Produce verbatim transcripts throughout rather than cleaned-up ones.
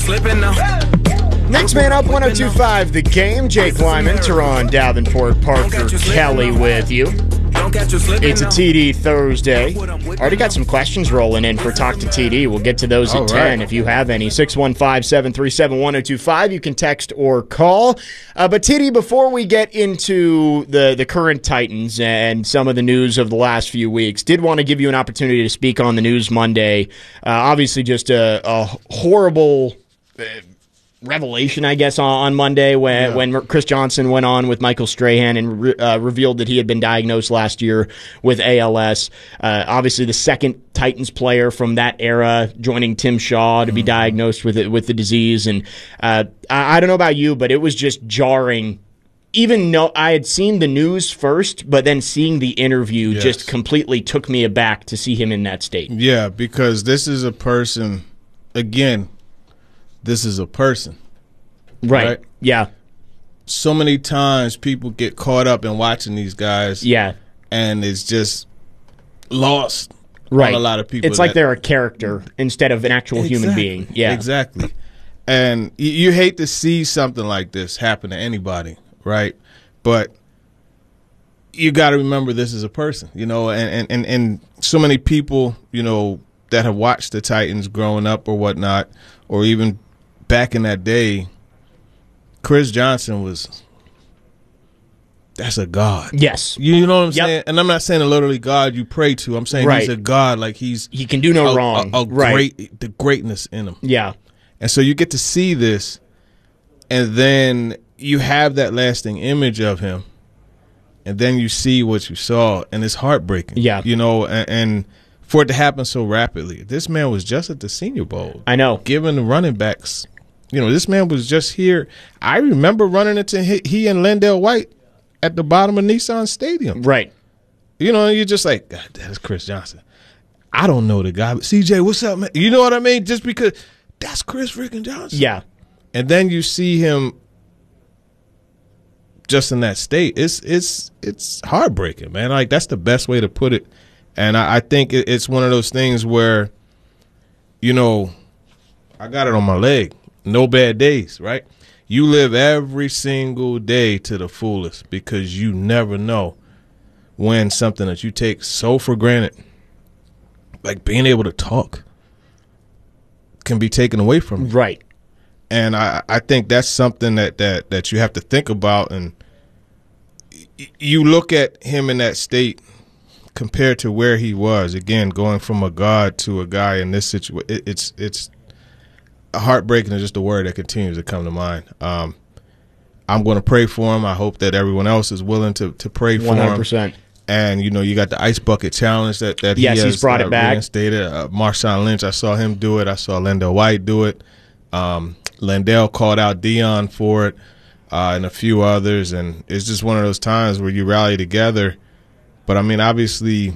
Slipping now. Next man up, one oh two point five The Game. Jake Lyman, Teron Davenport, Parker Kelly with you. It's a T D Thursday. Already got some questions rolling in for Talk to T D. We'll get to those All at right. ten if you have any. six one five, seven three seven, one oh two five. You can text or call. Uh, but T D, before we get into the, the current Titans and some of the news of the last few weeks, did want to give you an opportunity to speak on the news Monday. Uh, obviously just a, a horrible... Uh, revelation, I guess, on, on Monday when Yeah. when Chris Johnson went on with Michael Strahan and re, uh, revealed that he had been diagnosed last year with A L S. Uh, obviously, the second Titans player from that era joining Tim Shaw to be diagnosed with it, with the disease. And uh, I, I don't know about you, but it was just jarring. Even though I had seen the news first, but then seeing the interview Yes. just completely took me aback to see him in that state. Yeah, because this is a person, again, this is a person. Right. Right. Yeah. So many times people get caught up in watching these guys. Yeah. And it's just lost Right. on a lot of people. It's like that- they're a character instead of an actual human Exactly. being. Yeah. Exactly. And you, you hate to see something like this happen to anybody, right? But you got to remember this is a person, you know, and, and, and, and so many people, you know, that have watched the Titans growing up or whatnot, or even back in that day, Chris Johnson was, that's a god. Yes. You know what I'm Yep. saying? And I'm not saying a literally God you pray to. I'm saying Right. he's a god, like he's He can do no a, wrong. A, a right. great, the greatness in him. Yeah. And so you get to see this, and then you have that lasting image of him, and then you see what you saw, and it's heartbreaking. Yeah. You know, and, and for it to happen so rapidly. This man was just at the Senior Bowl. I know. Giving the running backs, you know, this man was just here. I remember running into he, he and Lendell White at the bottom of Nissan Stadium. Right. You know, and you're just like, God, that is Chris Johnson. I don't know the guy, but C J, what's up, man? You know what I mean? Just because that's Chris freaking Johnson. Yeah. And then you see him just in that state. It's it's it's heartbreaking, man. Like, that's the best way to put it. And I, I think it, it's one of those things where, you know, I got it on my leg. No bad days, right? You live every single day to the fullest because you never know when something that you take so for granted, like being able to talk, can be taken away from you. Right. And I, I think that's something that, that, that you have to think about. And y- you look at him in that state compared to where he was, again, going from a god to a guy in this situation. It, it's it's heartbreaking is just a word that continues to come to mind. Um, I'm going to pray for him. I hope that everyone else is willing to, to pray for one hundred him. percent. And, you know, you got the Ice Bucket Challenge that, that Yes, he has he's brought uh, it back. reinstated. Uh, Marshawn Lynch, I saw him do it. I saw Lendell White do it. Um, Lendell called out Dion for it, uh, and a few others. And it's just one of those times where you rally together. But, I mean, obviously,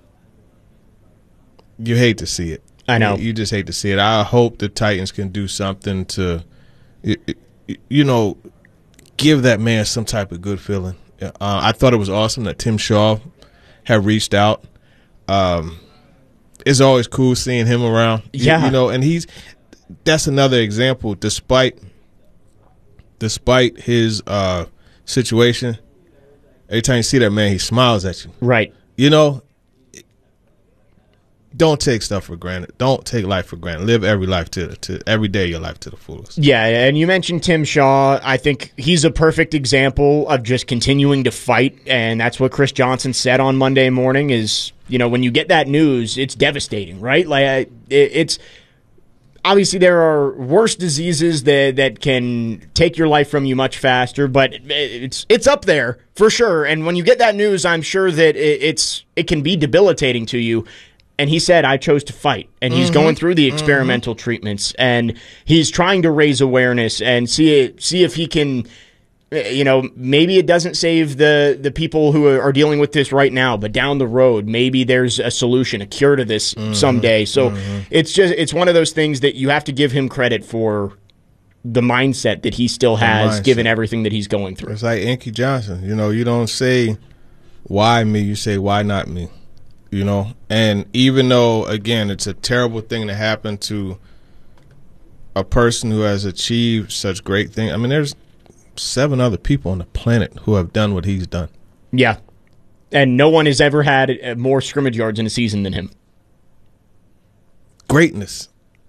you hate to see it. I know. You, you just hate to see it. I hope the Titans can do something to, you know, give that man some type of good feeling. Uh, I thought it was awesome that Tim Shaw had reached out. Um, it's always cool seeing him around. You- Yeah. You know, and he's that's another example. Despite despite his uh, situation, every time you see that man, he smiles at you. Right. You know, don't take stuff for granted. Don't take life for granted. Live every life to to every day of your life to the fullest. Yeah, and you mentioned Tim Shaw. I think he's a perfect example of just continuing to fight, and that's what Chris Johnson said on Monday morning is, you know, when you get that news, it's devastating, right? Like, I- it, it's obviously there are worse diseases that that can take your life from you much faster, but it's it's up there for sure. And when you get that news, I'm sure that it, it's it can be debilitating to you. And he said, I chose to fight. And he's Mm-hmm. going through the experimental mm-hmm. treatments. And he's trying to raise awareness and see see if he can, you know, maybe it doesn't save the, the people who are dealing with this right now, but down the road, maybe there's a solution, a cure to this mm-hmm. someday. So mm-hmm. it's just it's one of those things that you have to give him credit for the mindset that he still has, given everything that he's going through. It's like Inky Johnson. You know, you don't say, why me? You say, why not me? You know, and even though, again, it's a terrible thing to happen to a person who has achieved such great things. I mean, there's seven other people on the planet who have done what he's done. Yeah. And no one has ever had more scrimmage yards in a season than him. Greatness.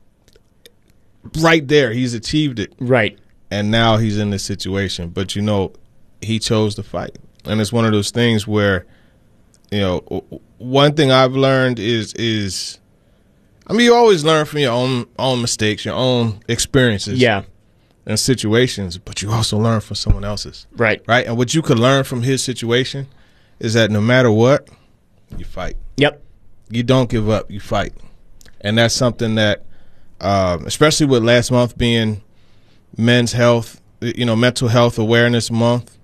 Right there. He's achieved it. Right. And now he's in this situation. But, you know, he chose to fight. And it's one of those things where, you know, one thing I've learned is, is I mean, you always learn from your own own mistakes, your own experiences. Yeah. And situations, but you also learn from someone else's. Right. Right? And what you could learn from his situation is that no matter what, you fight. Yep. You don't give up. You fight. And that's something that, um, especially with last month being Men's Health, you know, Mental Health Awareness Month,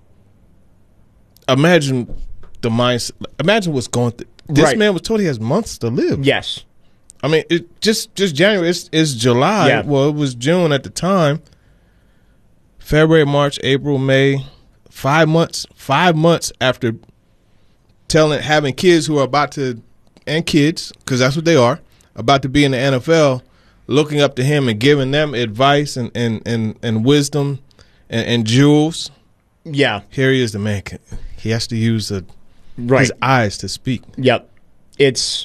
imagine the mindset. Imagine what's going through. This Right. man was told he has months to live. Yes. I mean, it just just January. It's, it's July. Yeah. Well, it was June at the time. February, March, April, May, five months. Five months after telling, having kids who are about to, and kids, because that's what they are, about to be in the N F L, looking up to him and giving them advice and and and, and wisdom and, and jewels. Yeah. Here he is, the man. He has to use a, Right. his eyes to speak. Yep. It's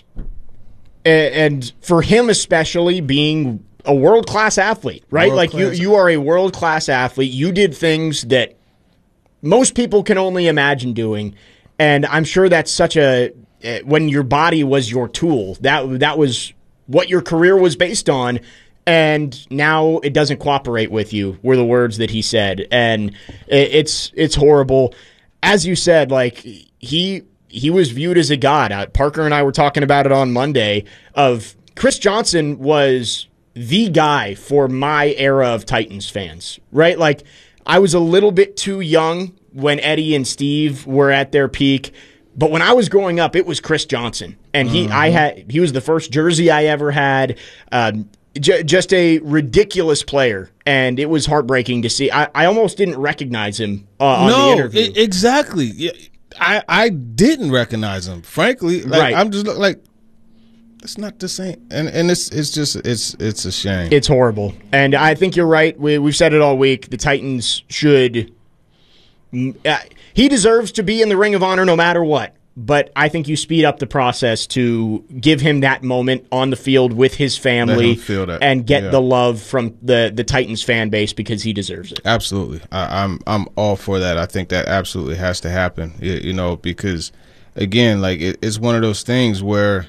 and for him especially being a world-class athlete, right? World like you class. you are a world-class athlete. You did things that most people can only imagine doing, and I'm sure that's such a when your body was your tool. That that was what your career was based on. And now it doesn't cooperate with you, were the words that he said. And it's it's horrible. As you said, like he he was viewed as a god. Uh, Parker and I were talking about it on Monday of Chris Johnson was the guy for my era of Titans fans, right? Like I was a little bit too young when Eddie and Steve were at their peak. But when I was growing up, it was Chris Johnson. And he Mm-hmm. I had he was the first jersey I ever had. Um, J- just a ridiculous player, and it was heartbreaking to see. I, I almost didn't recognize him uh, on no, the interview. e- exactly. Yeah, I I didn't recognize him. Frankly, like, Right. I'm just like, it's not the same, and and it's it's just it's it's a shame. It's horrible, and I think you're right. We, we've said it all week. The Titans should. mm, Uh, he deserves to be in the Ring of Honor no matter what. But I think you speed up the process to give him that moment on the field with his family Let him feel that. and get Yeah. the love from the, the Titans fan base because he deserves it. Absolutely, I, I'm I'm all for that. I think that absolutely has to happen. You, you know, because again, like it, it's one of those things where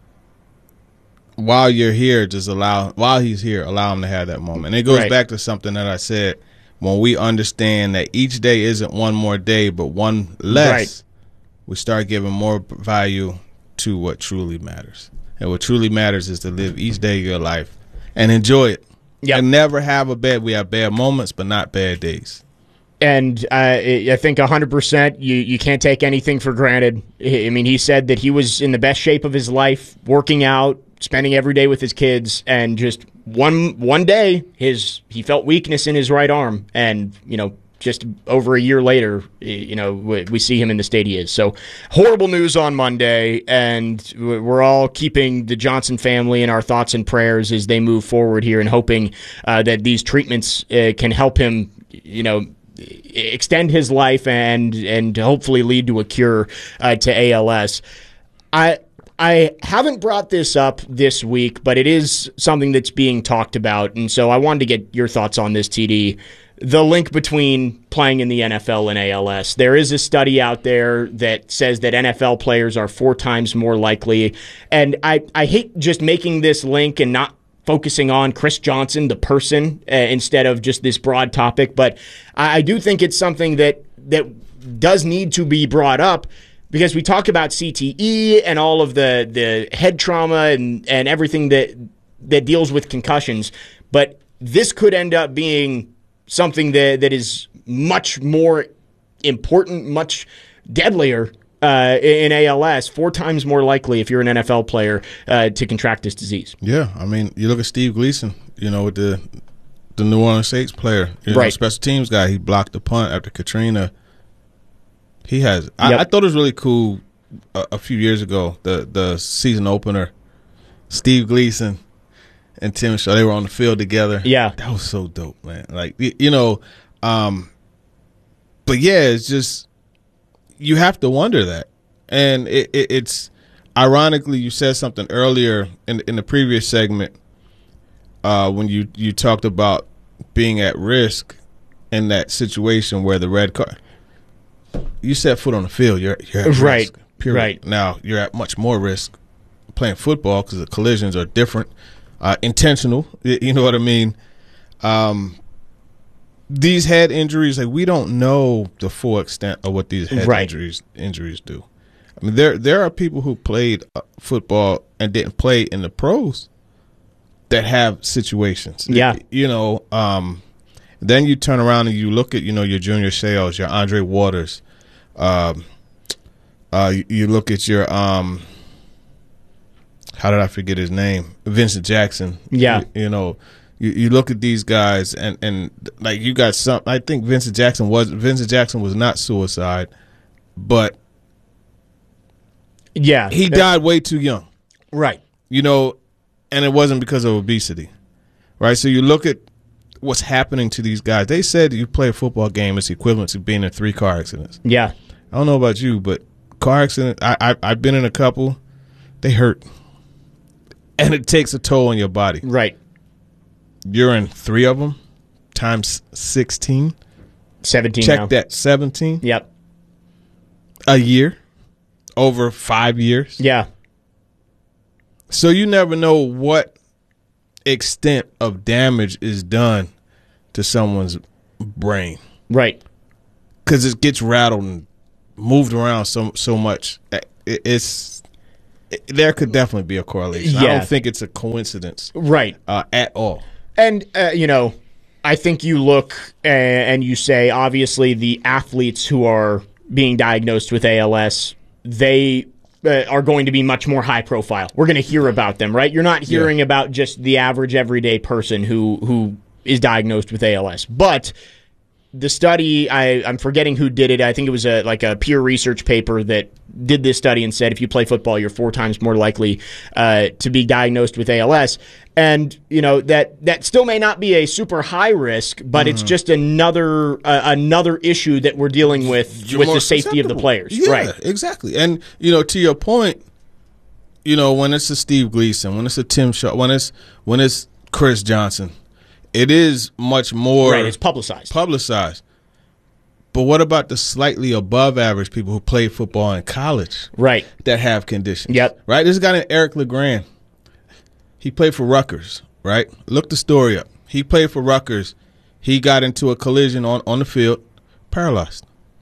while you're here, just allow while he's here, allow him to have that moment. And it goes Right. back to something that I said when we understand that each day isn't one more day, but one less. Right. We start giving more value to what truly matters. And what truly matters is to live each day of your life and enjoy it. Yep. And never have a bad, we have bad moments, but not bad days. And uh, I think one hundred percent you, you can't take anything for granted. I mean, he said that he was in the best shape of his life, working out, spending every day with his kids, and just one one day his he felt weakness in his right arm. And, you know, just over a year later, you know, we see him in the state he is. So horrible news on Monday, and we're all keeping the Johnson family in our thoughts and prayers as they move forward here and hoping uh, that these treatments uh, can help him, you know, extend his life and and hopefully lead to a cure uh, to A L S. I I haven't brought this up this week, but it is something that's being talked about, and so I wanted to get your thoughts on this, T D. The link between playing in the N F L and A L S. There is a study out there that says that N F L players are four times more likely. And I, I hate just making this link and not focusing on Chris Johnson, the person, uh, instead of just this broad topic. But I, I do think it's something that that does need to be brought up because we talk about C T E and all of the, the head trauma and, and everything that that deals with concussions. But this could end up being something that that is much more important, much deadlier uh, in A L S, four times more likely if you're an N F L player uh, to contract this disease. Yeah, I mean, you look at Steve Gleason, you know, with the the New Orleans Saints player, you know, Right. special teams guy. He blocked the punt after Katrina. He has. I, Yep. I thought it was really cool a, a few years ago, the the season opener, Steve Gleason and Tim Shaw. They were on the field together. Yeah. That was so dope, man. Like, you know, um, but yeah, it's just, you have to wonder that. And it, it, it's, ironically, you said something earlier in, in the previous segment uh, when you, you talked about being at risk in that situation where the red card, you set foot on the field, you're, you're at Right. risk. Period. Right. Now, you're at much more risk playing football because the collisions are different, uh, intentional. You know what I mean? Um, these head injuries, like we don't know the full extent of what these head Right. injuries injuries do. I mean, there there are people who played uh, football and didn't play in the pros that have situations. Yeah. You know, um, then you turn around and you look at, you know, your Junior Seau, your Andre Waters. Um, uh, you, you look at your, um, how did I forget his name? Vincent Jackson. Yeah. You, you know, you, you look at these guys and, and like you got some, I think Vincent Jackson was, Vincent Jackson was not suicide, but Yeah. he died way too young. Right. You know, and it wasn't because of obesity, right? So you look at what's happening to these guys. They said you play a football game, it's equivalent to being in three car accidents. Yeah. I don't know about you, but car accident, I, I, I've been in a couple. They hurt. And it takes a toll on your body. Right. You're in three of them times sixteen. seventeen Check now. that, seventeen. Yep. A year. Over five years. Yeah. So you never know what extent of damage is done to someone's brain. Right. Because it gets rattled and moved around so so much. It, it's it, there could definitely be a correlation. I Yeah. don't think it's a coincidence Right. uh, at all. And, uh, you know, I think you look uh, and you say, obviously, the athletes who are being diagnosed with A L S, they uh, are going to be much more high profile. We're going to hear about them, right? You're not hearing Yeah. about just the average everyday person who who is diagnosed with A L S. But the study, I, I'm forgetting who did it. I think it was a like a peer research paper that did this study and said if you play football, you're four times more likely uh, to be diagnosed with A L S. And you know that that still may not be a super high risk, but Mm-hmm. it's just another uh, another issue that we're dealing with You're with more the safety of the susceptible. players. Yeah, Right. exactly. And, you know, to your point, you know, when it's a Steve Gleason, when it's a Tim Shaw, when it's when it's Chris Johnson, it is much more Right. It's publicized. publicized. But what about the slightly above average people who play football in college Right. that have conditions? Yep. Right? This guy named Eric LeGrand. He played for Rutgers, right? Look the story up. He played for Rutgers. He got into a collision on, on the field, paralyzed.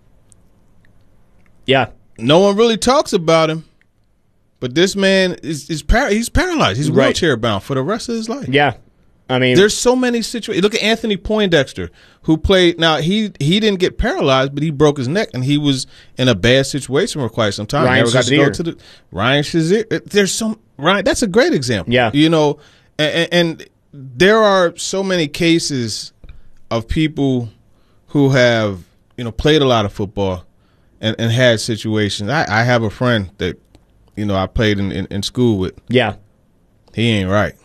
Yeah. No one really talks about him, but this man is, is par- he's paralyzed. He's Right. wheelchair bound for the rest of his life. Yeah. I mean, There's so many situations. Look at Anthony Poindexter, who played. Now he he didn't get paralyzed, but he broke his neck, and he was in a bad situation for quite some time. Ryan Never got to Shazier. go to the Ryan Shazier. There's some Ryan. That's a great example. Yeah. you know, and, and there are so many cases of people who have you know played a lot of football and, and had situations. I, I have a friend that you know I played in, in, in school with. yeah. He ain't right.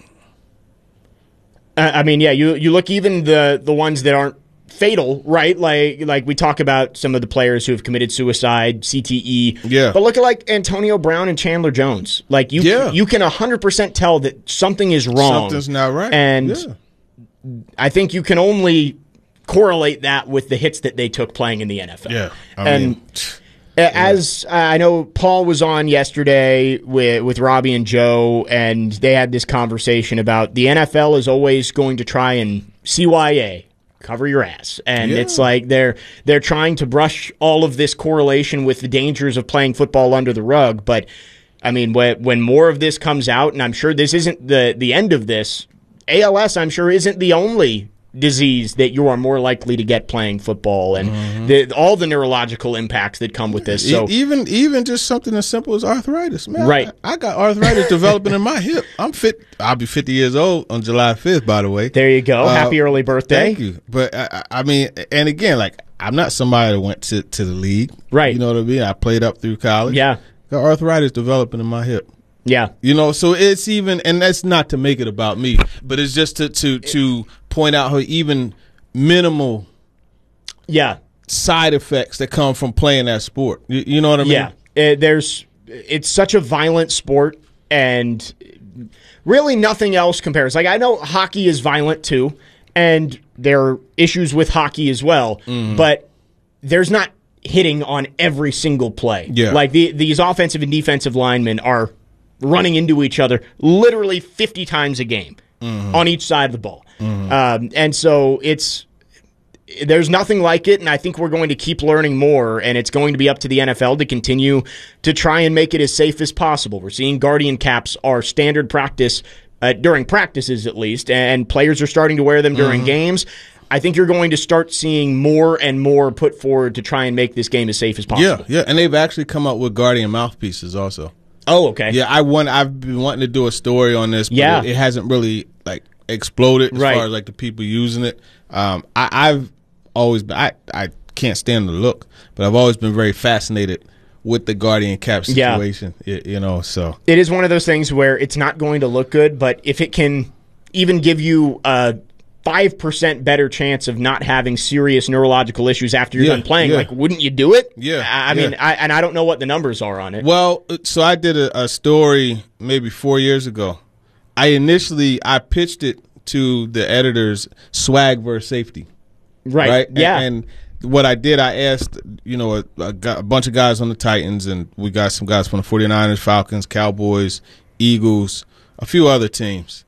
I mean, yeah, you you look even the the ones that aren't fatal, right? Like like we talk about some of the players who have committed suicide, C T E. Yeah. But look at like Antonio Brown and Chandler Jones. Like you Yeah. you can one hundred percent tell that something is wrong. Something's not right. And yeah. I think you can only correlate that with the hits that they took playing in the N F L. Yeah, I and mean, as uh, I know, Paul was on yesterday with with Robbie and Joe, and they had this conversation about the N F L is always going to try and C Y A, cover your ass, and Yeah. it's like they're they're trying to brush all of this correlation with the dangers of playing football under the rug. But I mean, when when more of this comes out, and I'm sure this isn't the the end of this, A L S, I'm sure, isn't the only disease that you are more likely to get playing football, and Mm-hmm. the, all the neurological impacts that come with this. So E- even even just something as simple as arthritis, man. Right. I, I got arthritis developing in my hip. I'm fit. I'll be fifty years old on July fifth. By the way, there you go. Uh, Happy early birthday. Thank you. But I, I I mean, and again, like I'm not somebody that went to, to the league, Right. You know what I mean? I played up through college. Yeah. Got arthritis developing in my hip. Yeah. You know, so it's even, and that's not to make it about me, but it's just to to, to point out how even minimal yeah. side effects that come from playing that sport. You, you know what I mean? Yeah. Uh, there's, it's such a violent sport, and really nothing else compares. Like, I know hockey is violent too, and there are issues with hockey as well, mm-hmm. but there's not hitting on every single play. Yeah. Like, the, these offensive and defensive linemen are running into each other literally fifty times a game mm-hmm. on each side of the ball. Mm-hmm. Um, and so it's there's nothing like it, and I think we're going to keep learning more, and it's going to be up to the N F L to continue to try and make it as safe as possible. We're seeing Guardian caps are standard practice, uh, during practices at least, and players are starting to wear them during mm-hmm. games. I think you're going to start seeing more and more put forward to try and make this game as safe as possible. Yeah, yeah, and they've actually come up with Guardian mouthpieces also. Oh, okay. Yeah, I want. I've been wanting to do a story on this, but yeah. it, it hasn't really like exploded as right. far as like the people using it. Um, I, I've always been. I, I can't stand the look, but I've always been very fascinated with the Guardian cap situation. Yeah. You, you know, so it is one of those things where it's not going to look good, but if it can even give you a five percent better chance of not having serious neurological issues after you're yeah, done playing, yeah. like, wouldn't you do it? Yeah. I, I yeah. mean, I, and I don't know what the numbers are on it. Well, so I did a, a story maybe four years ago. I initially, I pitched it to the editors, swag versus safety. Right. Right. Yeah. And, and what I did, I asked, you know, a, a, a bunch of guys on the Titans, and we got some guys from the forty-niners, Falcons, Cowboys, Eagles, a few other teams.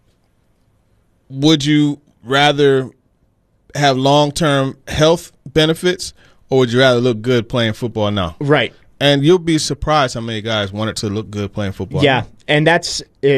Would you rather have long-term health benefits, or would you rather look good playing football now? Right. And you'll be surprised how many guys wanted to look good playing football. Yeah, now. and that's uh,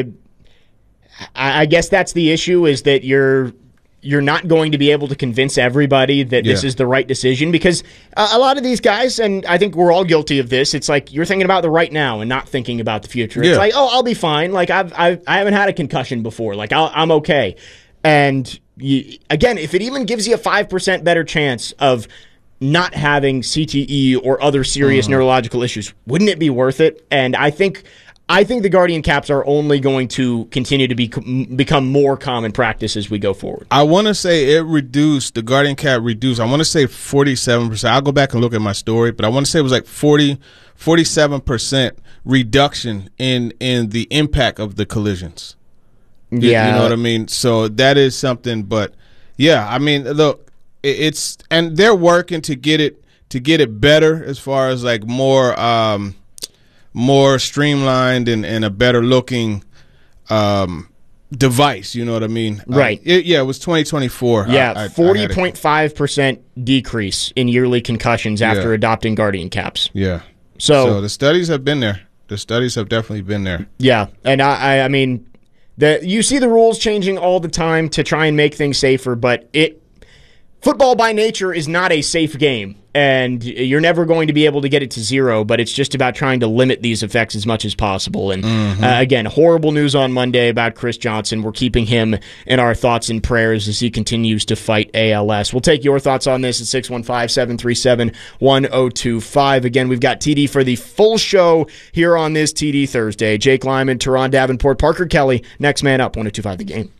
I guess that's the issue, is that you're you're not going to be able to convince everybody that this yeah. is the right decision, because a, a lot of these guys, and I think we're all guilty of this, it's like you're thinking about the right now and not thinking about the future. Yeah. It's like, oh, I'll be fine. Like, I've, I've I haven't had a concussion before. Like, I'll, I'm okay. And you, again, if it even gives you a five percent better chance of not having C T E or other serious mm-hmm. neurological issues, wouldn't it be worth it? And I think I think the Guardian caps are only going to continue to be, become more common practice as we go forward. I want to say it reduced, the Guardian cap reduced, I want to say forty-seven percent. I'll go back and look at my story, but I want to say it was like forty, forty-seven percent reduction in, in the impact of the collisions. Yeah. You know what I mean? So that is something, but yeah, I mean, look, it's, and they're working to get it, to get it better as far as like more, um, more streamlined and, and a better looking, um, device. You know what I mean? Right. Uh, it, yeah. It was twenty twenty-four. Yeah. forty point five percent decrease in yearly concussions after yeah. adopting Guardian caps. Yeah. So, so the studies have been there. The studies have definitely been there. Yeah. And I, I, I mean, The, you see the rules changing all the time to try and make things safer, but it football by nature is not a safe game, and you're never going to be able to get it to zero, but it's just about trying to limit these effects as much as possible. And mm-hmm. uh, again, horrible news on Monday about Chris Johnson. We're keeping him in our thoughts and prayers as he continues to fight A L S. We'll take your thoughts on this at six one five, seven three seven, one oh two five. Again, we've got T D for the full show here on this T D Thursday. Jake Lyman, Teron Davenport, Parker Kelly, next man up, one oh two five The Game.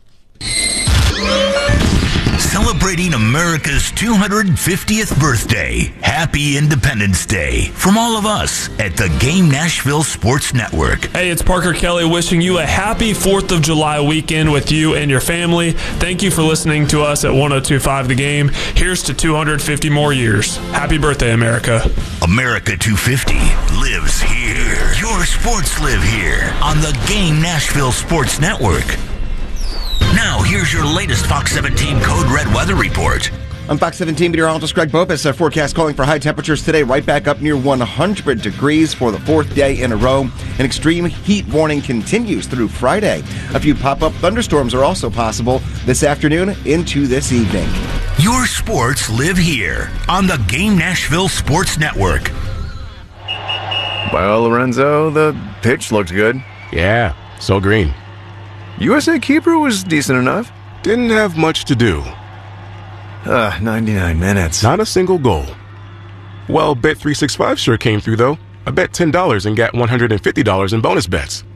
Celebrating America's two hundred fiftieth birthday. Happy Independence Day from all of us at the Game Nashville Sports Network. Hey, it's Parker Kelly wishing you a happy fourth of July weekend with you and your family. Thank you for listening to us at one oh two five The Game. Here's to two hundred fifty more years. Happy birthday, America. America two fifty lives here. Your sports live here on the Game Nashville Sports Network. Now, here's your latest Fox seventeen Code Red weather report. I'm Fox seventeen meteorologist Greg Bopus. Our forecast calling for high temperatures today, right back up near one hundred degrees for the fourth day in a row. An extreme heat warning continues through Friday. A few pop-up thunderstorms are also possible this afternoon into this evening. Your sports live here on the Game Nashville Sports Network. Well, Lorenzo, the pitch looked good. Yeah, so green. U S A Keeper was decent enough. Didn't have much to do. Uh, ninety-nine minutes. Not a single goal. Well, Bet three sixty-five sure came through, though. I bet ten dollars and got one hundred fifty dollars in bonus bets.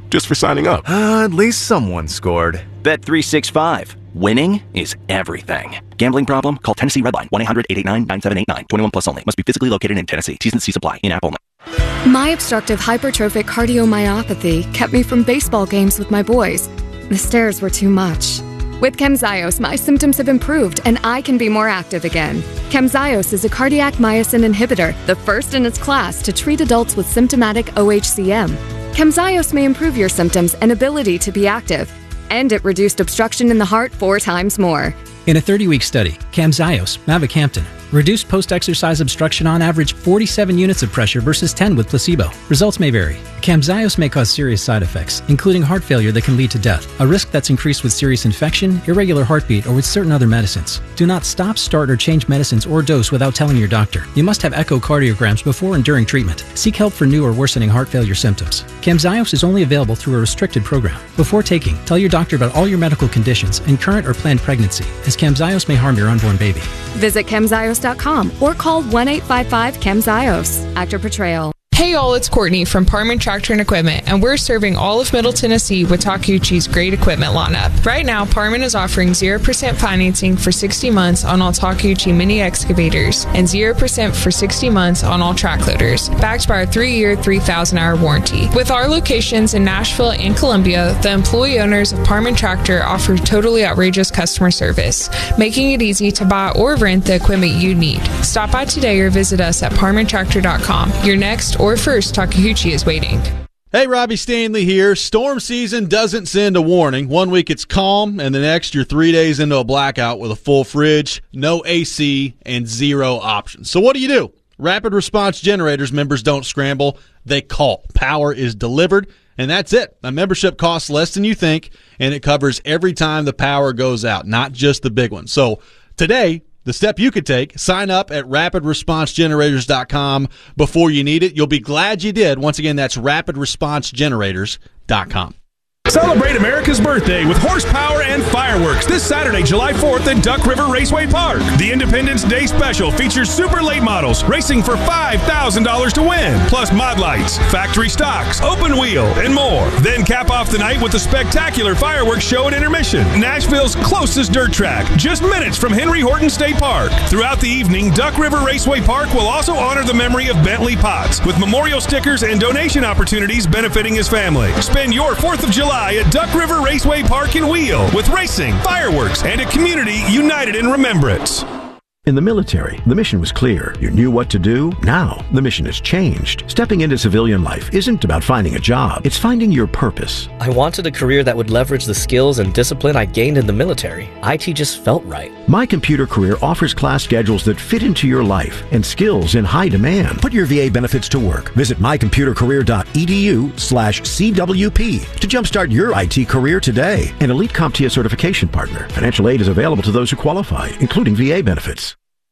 just for signing up. Uh, at least someone scored. Bet three sixty-five. Winning is everything. Gambling problem? Call Tennessee Redline. one eight hundred eight eight nine nine seven eight nine. twenty-one plus only. Must be physically located in Tennessee. T's and C's apply. In-app only. My obstructive hypertrophic cardiomyopathy kept me from baseball games with my boys. The stairs were too much. With Camzyos, my symptoms have improved and I can be more active again. Camzyos is a cardiac myosin inhibitor, the first in its class to treat adults with symptomatic O H C M. Camzyos may improve your symptoms and ability to be active, and it reduced obstruction in the heart four times more. In a thirty-week study, Camzyos, mavacamten, reduced post-exercise obstruction on average forty-seven units of pressure versus ten with placebo. Results may vary. Camzyos may cause serious side effects, including heart failure that can lead to death, a risk that's increased with serious infection, irregular heartbeat, or with certain other medicines. Do not stop, start, or change medicines or dose without telling your doctor. You must have echocardiograms before and during treatment. Seek help for new or worsening heart failure symptoms. Camzyos is only available through a restricted program. Before taking, tell your doctor about all your medical conditions and current or planned pregnancy, as Camzyos may harm your unborn baby. Visit camzyos dot com or call one eight five five camzyos. Actor portrayal. Hey y'all, it's Courtney from Parman Tractor and Equipment, and we're serving all of Middle Tennessee with Takeuchi's great equipment lineup. Right now, Parman is offering zero percent financing for sixty months on all Takeuchi mini excavators and zero percent for sixty months on all track loaders, backed by our three-year, three thousand hour warranty. With our locations in Nashville and Columbia, the employee owners of Parman Tractor offer totally outrageous customer service, making it easy to buy or rent the equipment you need. Stop by today or visit us at parman tractor dot com. Your next or first Takeuchi is waiting. Hey, Robbie Stanley here. Storm season doesn't send a warning. One week it's calm, and the next you're three days into a blackout with a full fridge, no A C, and zero options. So what do you do? Rapid Response Generators members don't scramble. They call. Power is delivered, and that's it. A membership costs less than you think, and it covers every time the power goes out, not just the big ones. So today, the step you could take, sign up at rapid response generators dot com before you need it. You'll be glad you did. Once again, that's rapid response generators dot com. Celebrate America's birthday with horsepower and fireworks this Saturday, July fourth at Duck River Raceway Park. The Independence Day Special features super late models racing for five thousand dollars to win, plus mod lights, factory stocks, open wheel, and more. Then cap off the night with a spectacular fireworks show at intermission, Nashville's closest dirt track, just minutes from Henry Horton State Park. Throughout the evening, Duck River Raceway Park will also honor the memory of Bentley Potts with memorial stickers and donation opportunities benefiting his family. Spend your fourth of July at Duck River Raceway Park and Wheel with racing, fireworks, and a community united in remembrance. In the military, the mission was clear. You knew what to do. Now, the mission has changed. Stepping into civilian life isn't about finding a job. It's finding your purpose. I wanted a career that would leverage the skills and discipline I gained in the military. I T just felt right. My Computer Career offers class schedules that fit into your life and skills in high demand. Put your V A benefits to work. Visit my computer career dot e d u slash C W P to jumpstart your I T career today. An Elite CompTIA certification partner. Financial aid is available to those who qualify, including V A benefits.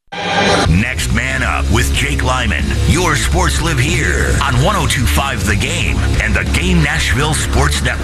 Next Man Up with Jake Lyman. Your sports live here on one oh two point five The Game and the Game Nashville Sports Network.